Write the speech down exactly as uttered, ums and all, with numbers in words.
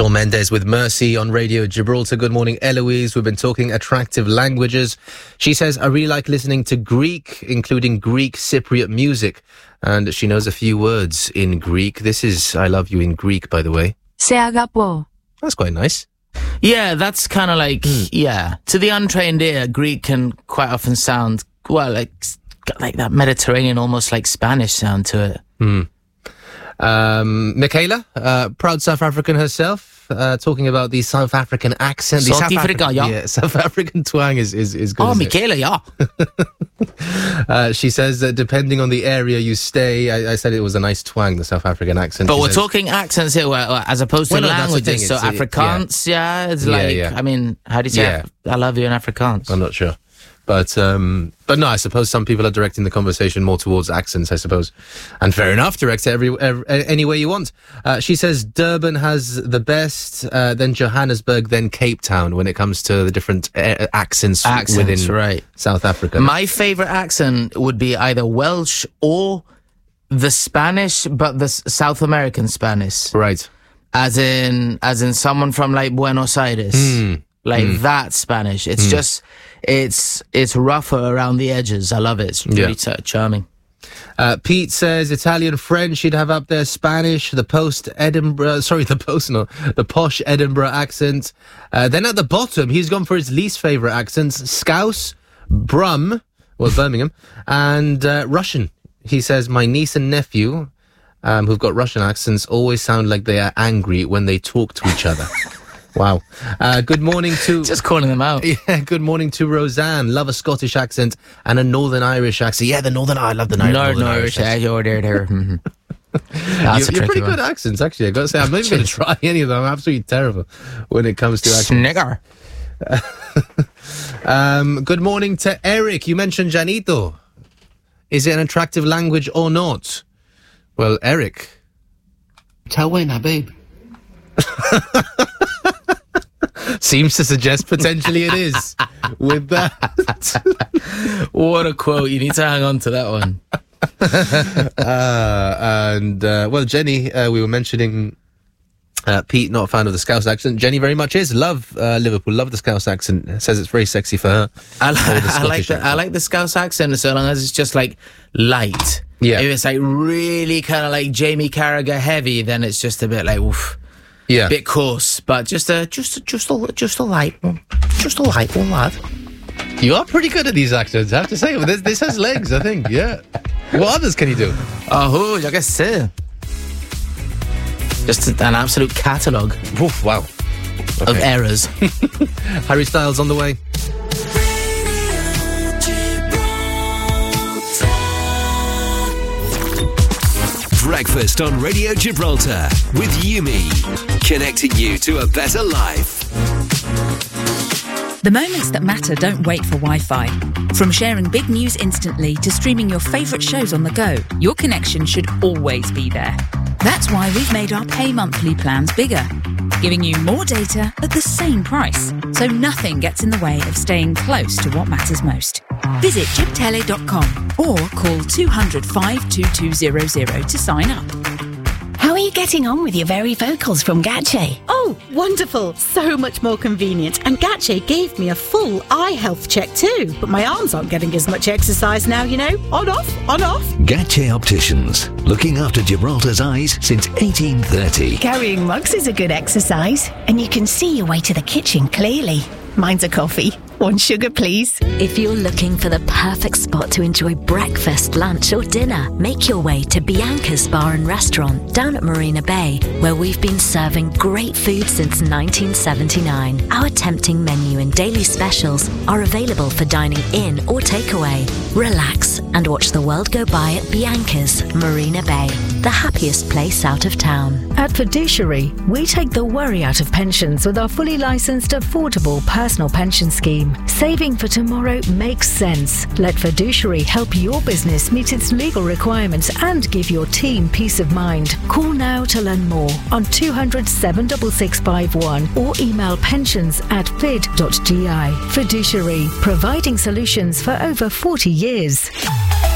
Shawn Mendes with Mercy on Radio Gibraltar. Good morning, Eloise. We've been talking attractive languages. She says, I really like listening to Greek, including Greek Cypriot music. And she knows a few words in Greek. This is I love you in Greek, by the way. Se agapo. That's quite nice. Yeah, that's kind of like, mm. yeah. To the untrained ear, Greek can quite often sound, well, like, got like that Mediterranean, almost like Spanish sound to it. Mm. Um, Michaela, uh, proud South African herself, uh, talking about the South African accent. The South, South Africa, Afri- yeah. yeah. South African twang is, is, is good. Oh, Michaela, yeah. uh, she says that depending on the area you stay, I, I said it was a nice twang, the South African accent. But she we're says, talking accents here, well, as opposed to well, no, languages. So it's, Afrikaans, yeah. yeah, it's yeah, like, yeah. I mean, how do you say yeah. I love you in Afrikaans? I'm not sure. But um, but no, I suppose some people are directing the conversation more towards accents, I suppose. And fair enough, direct it every, every, any way you want. Uh, she says Durban has the best, uh, then Johannesburg, then Cape Town when it comes to the different uh, accents, accents within right. South Africa. My favourite accent would be either Welsh or the Spanish, but the S- South American Spanish. Right. As in, as in someone from like Buenos Aires. Mm. Like mm. that Spanish. It's mm. just, it's it's rougher around the edges. I love it. It's really yeah. t- charming. Uh, Pete says Italian, French, he'd have up there Spanish, the post Edinburgh, sorry, the post, no, the posh Edinburgh accent. Uh, then at the bottom, he's gone for his least favourite accents, Scouse, Brum, well, Birmingham, and uh, Russian. He says, my niece and nephew, um, who've got Russian accents, always sound like they are angry when they talk to each other. Wow. Uh, good morning to... Just calling them out. Yeah, good morning to Roseanne. Love a Scottish accent and a Northern Irish accent. Yeah, the Northern... I love the Northern, Northern Irish accent. Yeah, you're there, there. Mm-hmm. That's you're, you're pretty one. Good accents, actually. I've got to say, I'm not even going to try any of them. I'm absolutely terrible when it comes to accents. Snigger. um, good morning to Eric. You mentioned Janito. Is it an attractive language or not? Well, Eric. Tawena, babe. Seems to suggest potentially it is. With that. What a quote. You need to hang on to that one. uh, and, uh, well, Jenny, uh, we were mentioning uh, Pete, not a fan of the Scouse accent. Jenny very much is. Love uh, Liverpool. Love the Scouse accent. Says it's very sexy for her. I, li- I like the, I like the Scouse accent so long as it's just like light. Yeah. If it's like really kind of like Jamie Carragher heavy, then it's just a bit like, oof. Yeah. Bit coarse, but just a just a, just a just a light one, just a light one, lad. You are pretty good at these accents, I have to say. This, this has legs, I think. Yeah. What others can you do? Oh, I guess so. Just an absolute catalogue. Oof, wow. Okay. Of errors. Harry Styles on the way. Breakfast on Radio Gibraltar with Yumi, connecting you to a better life. The moments that matter don't wait for Wi-Fi. From sharing big news instantly to streaming your favourite shows on the go, your connection should always be there. That's why we've made our pay monthly plans bigger, giving you more data at the same price, so nothing gets in the way of staying close to what matters most. Visit gibtele dot com or call two hundred, five two two zero zero to sign up. How are you getting on with your very vocals from Gache? Oh, wonderful. So much more convenient. And Gache gave me a full eye health check too. But my arms aren't getting as much exercise now, you know. On, off, on, off. Gache Opticians. Looking after Gibraltar's eyes since eighteen thirty. Carrying mugs is a good exercise. And you can see your way to the kitchen clearly. Mine's a coffee. One sugar, please. If you're looking for the perfect spot to enjoy breakfast, lunch or dinner, make your way to Bianca's Bar and Restaurant down at Marina Bay, where we've been serving great food since nineteen seventy-nine. Our tempting menu and daily specials are available for dining in or takeaway. Relax and watch the world go by at Bianca's Marina Bay, the happiest place out of town. At Fiduciary, we take the worry out of pensions with our fully licensed, affordable personal pension scheme. Saving for tomorrow makes sense. Let Fiduciary help your business meet its legal requirements and give your team peace of mind. Call now to learn more on two hundred, seven six six five one or email pensions at fid dot g i. Fiduciary, providing solutions for over forty years.